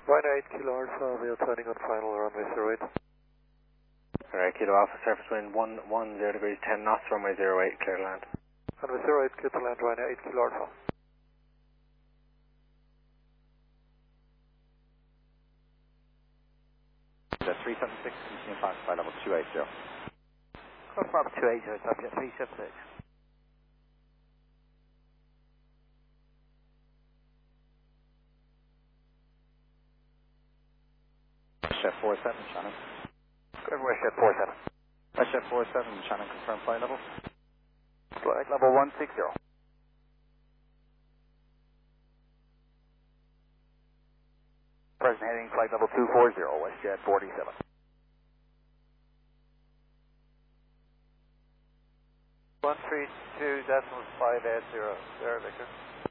Ryanair 8 Kilo Alpha, we are turning on final runway 08. Alright, Kilo Alpha, surface wind 110 degrees 10 knots, runway 08, clear to land. Runway 08, clear to land, Ryanair 8 Kilo Alpha. The 376, continuing flight by level 280. Confirm 280, subject 376. Chef 47, Shannon. Everywhere, Chef 47. Chef 47, Shannon, confirm flight level. Flight level 160. Present heading flight level 240, WestJet 47. 132.580, there, Victor.